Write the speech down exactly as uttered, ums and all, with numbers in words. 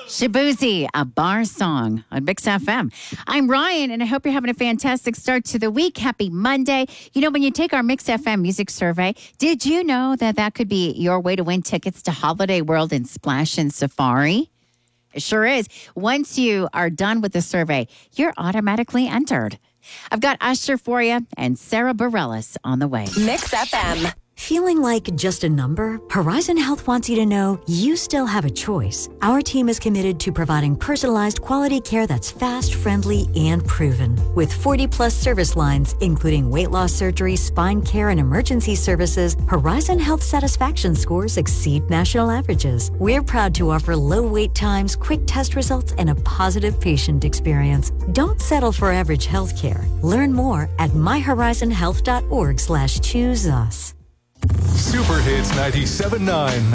Shabuzi, a bar song on Mix F M. I'm Ryan, and I hope you're having a fantastic start to the week. Happy Monday. You know, when you take our Mix F M music survey, did you know that that could be your way to win tickets to Holiday World and Splash and Safari? It sure is. Once you are done with the survey, you're automatically entered. I've got Usher for you and Sarah Bareilles on the way. Mix F M. Feeling like just a number? Horizon Health wants you to know you still have a choice. Our team is committed to providing personalized quality care that's fast, friendly, and proven. With forty plus service lines, including weight loss surgery, spine care, and emergency services, Horizon Health satisfaction scores exceed national averages. We're proud to offer low wait times, quick test results, and a positive patient experience. Don't settle for average health care. Learn more at my horizon health dot org slash choose us. Super Hits ninety-seven point nine.